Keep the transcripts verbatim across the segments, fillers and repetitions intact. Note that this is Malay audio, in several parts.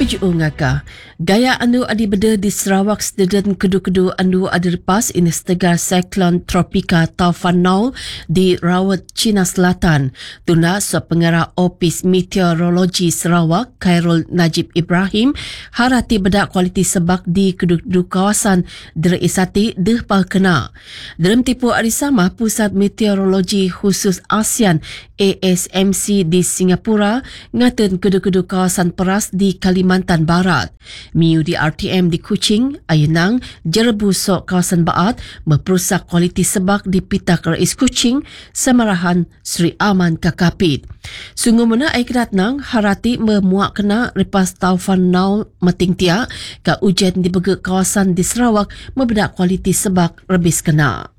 Piju ngaka, gaya anu adi beda di Sarawak sededen kedu-kedu anu adi lepas ini setegar siklon tropika Taufan Naul di Rawat China Selatan. Tuna sepengarah Opis Meteorologi Sarawak, Khairul Najib Ibrahim, harati beda kualiti sebak di kedu-kedu kawasan Dera Isati deh pal kena. Dalam tipu arisama, Pusat Meteorologi Khusus ASEAN A S M C di Singapura ngaten kedu-kedu kawasan peras di Kalimantan Barat. Miu di R T M di Kuching, Ayunang, Jerebu sok kawasan Baat memperusak kualiti sebak di Pitak Rais Kuching, Samarahan Sri Aman Kakapit. Sungguh mana aikirat nang harati memuak kena lepas Taufan Naul meting tiak ka ujian di berge kawasan di Sarawak membedak kualiti sebak rebis kena.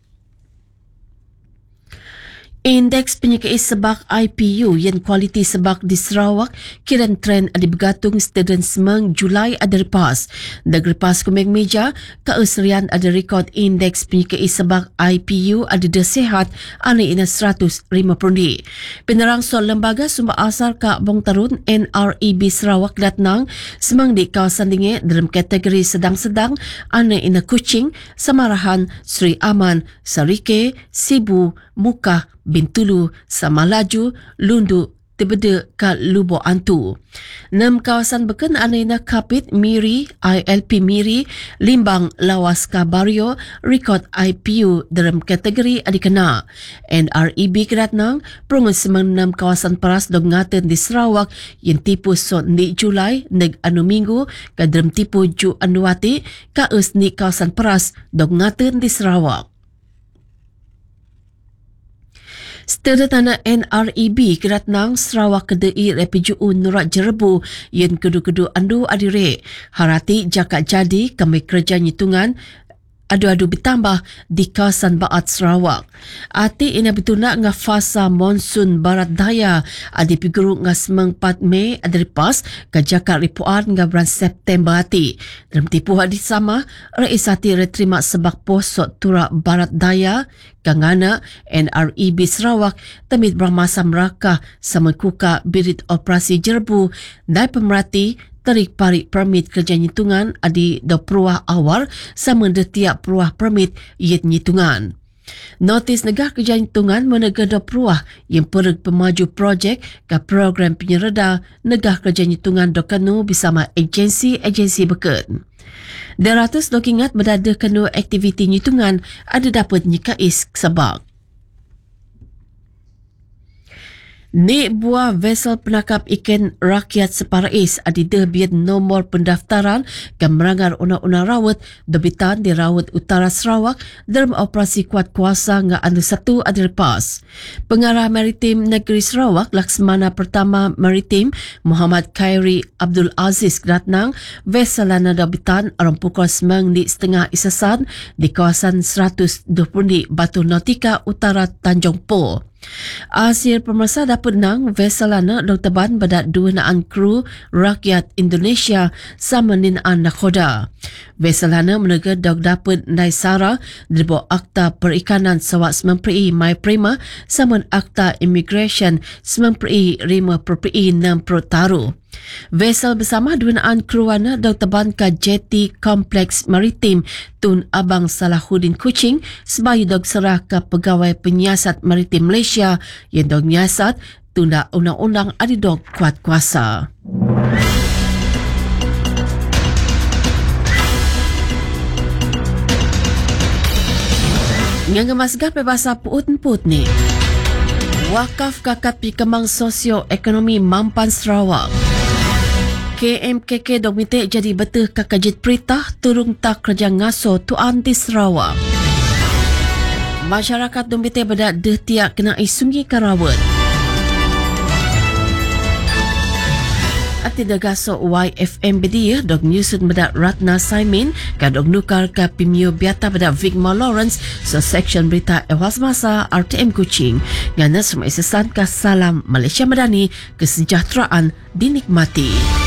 Indeks penyekai sebak I P U yang kualiti sebak di Sarawak kiran tren ada bergantung sededen semang Julai ada lepas. Negeri pas kumeng meja, keusrian ada rekod indeks penyekai sebak I P U ada desehat ane ina seratus lima puluh. Penerang soal lembaga sumber asal Kak Bong Tarun N R E B Sarawak datnang semang di kawasan dingin dalam kategori sedang-sedang ane ina Kuching, Samarahan, Sri Aman, Sarike, Sibu, Mukah, Bintulu, Samalaju, Lundu, Tebede, Kat Lubo Antu. Enam kawasan beken anaina Kapit, Miri, I L P Miri, Limbang, Lawas Kabario, rekod I P U dalam kategori adikena. N R E B kedatnang, perungan semang enam kawasan peras dong ngaten di Sarawak yang tipu so ni Julai, neg anu minggu, ka dalam tipu ju anuati, ka us ni kawasan peras dong ngaten di Sarawak. Setelah tanah N R E B keratnang Sarawak kedai Repiju Nurat Jerebu yang kedu-kedu andu adire harati jakat jadi kami kerja nyitungan adu-adu bertambah di kawasan Baat Sarawak. Ati ina betuna nga fasa monsun barat daya adi piguru nga semang empat Mei ada lepas ka jakat ripuan nga bulan September ati. Dalam tipu hadis sama, Rais ati reterima sebak posok tura barat daya kangana N R E B Sarawak temit bermasa merakah sama kuka birit operasi Jerebu dai pemerhati tarik parik permit kerja nyitungan adi do peruah awal sama de tiap peruah permit yet nyitungan. Notis negah kerja nyitungan menegah do peruah yang pereg pemaju projek ke program penyereda negah kerja nyitungan do kanu bersama agensi-agensi beken. Deratus dok ingat berdada kanu aktiviti nyitungan ada dapat nyikais sebab. Ni buah vessel penangkap ikan rakyat separais adida biad nomor pendaftaran ke merangar undang-undang rawat dobitan di Rawat Utara Sarawak dalam operasi kuat kuasa nga anu satu ada lepas. Pengarah Maritim Negeri Sarawak Laksamana Pertama Maritim Muhammad Khairi Abdul Aziz kedatnang vessel lana dobitan aram pukul sembilan di setengah isasan di kawasan seratus dua puluh Batu Nautika Utara Tanjung Po. Hasil pemersa dapat nang vessel lana dok teban badat dua naan kru rakyat Indonesia sama ninaan nakhoda. Vessel lana menega dok dapat naisara derbo Akta Perikanan Sawak sembilan puluh Mai Prima sama Akta Immigration sembilan puluh lima enam Taru. Vessel bersama dua naan kruana dok teban ke jeti Kompleks Maritim Tun Abang Salahuddin Kuching sebagai dok serah ke Pegawai Penyiasat Maritim Malaysia yang dok nyiasat tunda undang-undang adi dok kuat kuasa. Yang ngemasgah pebasa puut-puut ni. Wakaf Kakap Pikemang Sosio-Ekonomi Mampan Sarawak. K M K K dok minta jadi betul kakajit peritah turung tak kerja ngaso tuan di Sarawak. Masyarakat dok minta pada detiak kena isungi karawat. Ati dagaso Y F M B D dok nyusut pada Ratna Saimin ka dok nukar ka Pimio Biata pada Vigma Lawrence so section berita ewas masa R T M Kuching ngana semua isasan ka salam Malaysia Madani kesejahteraan dinikmati.